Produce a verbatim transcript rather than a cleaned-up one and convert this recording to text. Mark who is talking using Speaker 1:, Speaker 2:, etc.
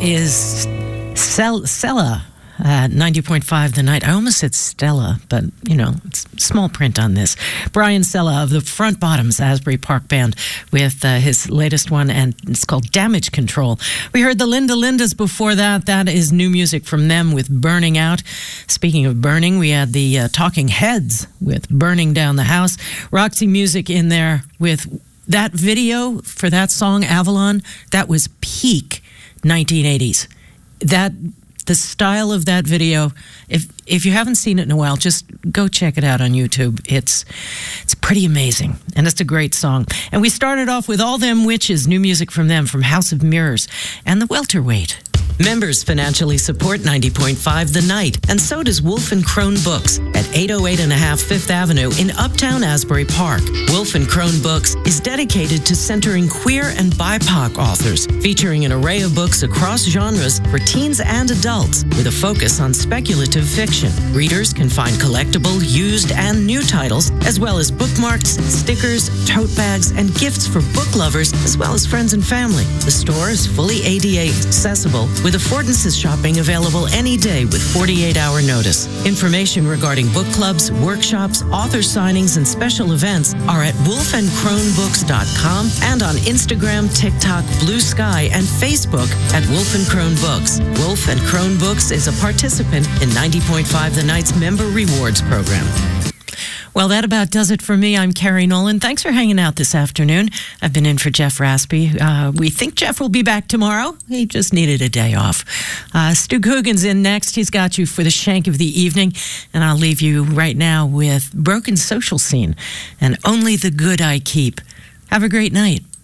Speaker 1: is Cel- Cella. Uh, ninety point five The Night. I almost said Stella, but, you know, it's small print on this. Brian Cella of the Front Bottoms Asbury Park Band with uh, his latest one, and it's called Damage Control. We heard the Linda Lindas before that. That is new music from them with Burning Out. Speaking of burning, we had the uh, Talking Heads with Burning Down the House. Roxy Music in there with that video for that song, Avalon. That was peak nineteen eighties. That... The style of that video, if if you haven't seen it in a while, just go check it out on YouTube. It's it's pretty amazing, and it's a great song. And we started off with All Them Witches, new music from them, from House of Mirrors, and The Welterweight. Members financially support ninety point five The Night, and so does Wolf and Crone Books at eight oh eight and a half Fifth Avenue in Uptown Asbury Park. Wolf and Crone Books is dedicated to centering queer and B I P O C authors, featuring an array of books across genres for teens and adults, with a focus on speculative fiction. Readers can find collectible, used, and new titles, as well as bookmarks, stickers, tote bags, and gifts for book lovers, as well as friends and family. The store is fully A D A accessible, with affordances shopping available any day with forty-eight hour notice. Information regarding book clubs, workshops, author signings, and special events are at wolf and crone books dot com and on Instagram, TikTok, Blue Sky, and Facebook at Wolf and Crone Books. Wolf and Crone Books is a participant in ninety point five The Night's Member Rewards Program. Well, that about does it for me. I'm Carrie Nolan. Thanks for hanging out this afternoon. I've been in for Jeff Raspy. Uh, we think Jeff will be back tomorrow. He just needed a day off. Uh, Stu Coogan's in next. He's got you for the shank of the evening. And I'll leave you right now with Broken Social Scene and Only the Good I Keep. Have a great night.